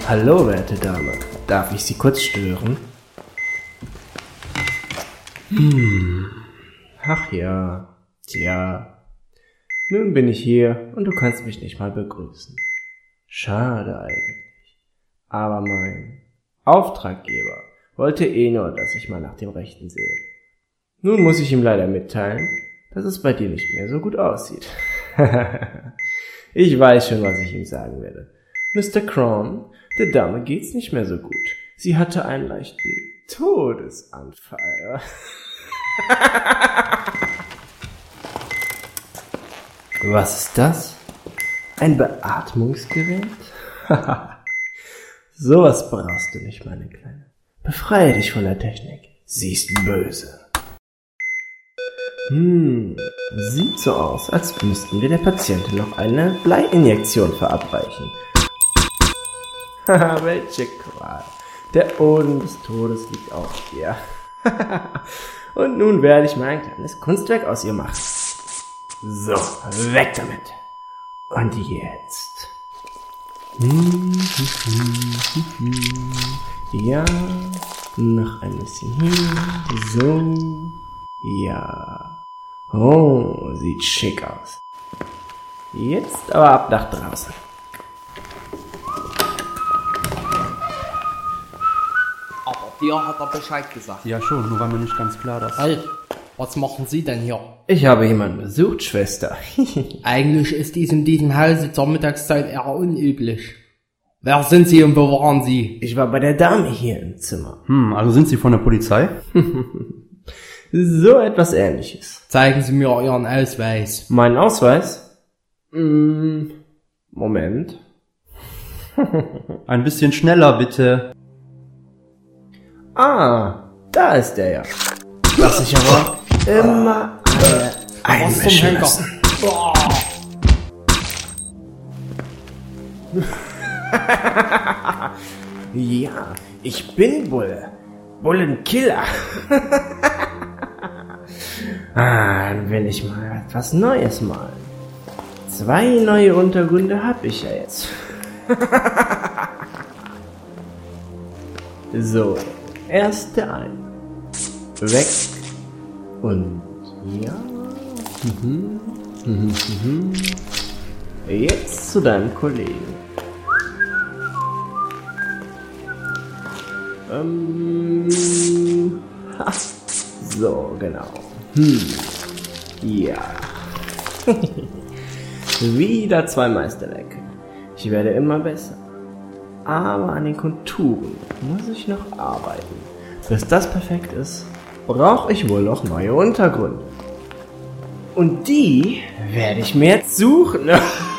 Hallo, werte Dame. Darf ich Sie kurz stören? Ach ja. Tja. Nun bin ich hier und du kannst mich nicht mal begrüßen. Schade eigentlich. Aber mein Auftraggeber wollte nur, dass ich mal nach dem Rechten sehe. Nun muss ich ihm leider mitteilen, dass es bei dir nicht mehr so gut aussieht. Ich weiß schon, was ich ihm sagen werde. Mr. Cron, der Dame geht's nicht mehr so gut. Sie hatte einen leichten Todesanfall. Was ist das? Ein Beatmungsgerät? Sowas brauchst du nicht, meine Kleine. Befreie dich von der Technik. Sie ist böse. Sieht so aus, als müssten wir der Patientin noch eine Bleiinjektion verabreichen. Haha, welche Qual. Der Odem des Todes liegt auf ihr. Und nun werde ich mein kleines Kunstwerk aus ihr machen. So, weg damit. Und jetzt. Ja, noch ein bisschen hier. So, ja. Oh, sieht schick aus. Jetzt aber ab nach draußen. Aber dir hat er Bescheid gesagt. Ja schon, nur war mir nicht ganz klar, dass... Halt, was machen Sie denn hier? Ich habe jemanden besucht, Schwester. Eigentlich ist dies in diesem Hause zur Mittagszeit eher unüblich. Wer sind Sie und wo waren Sie? Ich war bei der Dame hier im Zimmer. Also sind Sie von der Polizei? So etwas Ähnliches. Zeigen Sie mir Ihren Ausweis. Mein Ausweis? Moment. Ein bisschen schneller, bitte. Ah, da ist der ja. Was ich aber immer alle Was zum einmischen Henker? müssen. Boah. Ja, ich bin Bulle. Bullenkiller. Dann will ich mal etwas Neues malen. 2 neue Untergründe habe ich ja jetzt. So, erst der eine. Weg. Und ja. Jetzt zu deinem Kollegen. So, genau. Ja. Wieder 2 Meisterwerke. Ich werde immer besser. Aber an den Konturen muss ich noch arbeiten. Bis das perfekt ist, brauche ich wohl noch neue Untergründe. Und die werde ich mir jetzt suchen.